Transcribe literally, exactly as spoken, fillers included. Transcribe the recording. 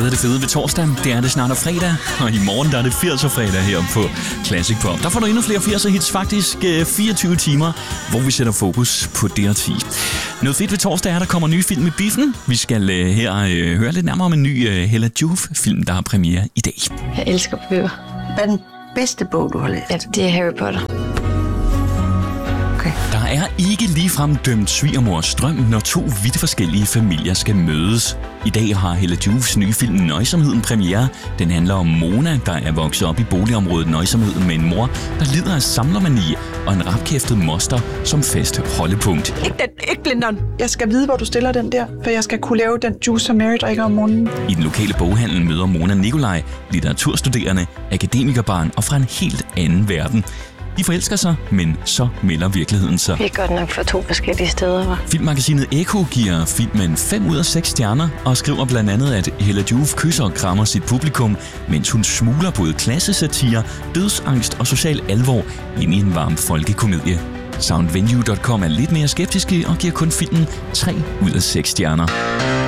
af det fede ved torsdag. Det er det snart og fredag, og i morgen der er det firser fredag her på Classic Pop. Der får du endnu flere firser hits, faktisk fireogtyve timer, hvor vi sætter fokus på D R ti. Noget fedt ved torsdag er, at der kommer nye film i biffen. Vi skal uh, her uh, høre lidt nærmere om en ny uh, Hella Joof-film, der har premiere i dag. Jeg elsker bøger. Hvad er den bedste bog, du har læst? Ja, det er Harry Potter. Okay. Der er ikke ligefrem dømt svigermors drøm, når to vidt forskellige familier skal mødes. I dag har Hella Joofs nye film Nøjsomheden premiere. Den handler om Mona, der er vokset op i boligområdet Nøjsomheden med en mor, der lider af samlermani og en rapkæftet moster som fast holdepunkt. Ikke den, ikke blinderen. Jeg skal vide, hvor du stiller den der, for jeg skal kunne lave den juice, som Mary drikker om morgenen. I den lokale boghandel møder Mona Nikolaj, litteraturstuderende, akademikerbarn og fra en helt anden verden. De forelsker sig, men så melder virkeligheden sig. Vi er godt nok fra to forskellige steder, hva'? Filmmagasinet Ekko giver filmen fem ud af seks stjerner og skriver blandt andet, at Hella Joof kysser og krammer sit publikum, mens hun smugler både klassesatire, dødsangst og social alvor ind i en varm folkekomedie. Soundvenue punktum com er lidt mere skeptiske og giver kun filmen tre ud af seks stjerner.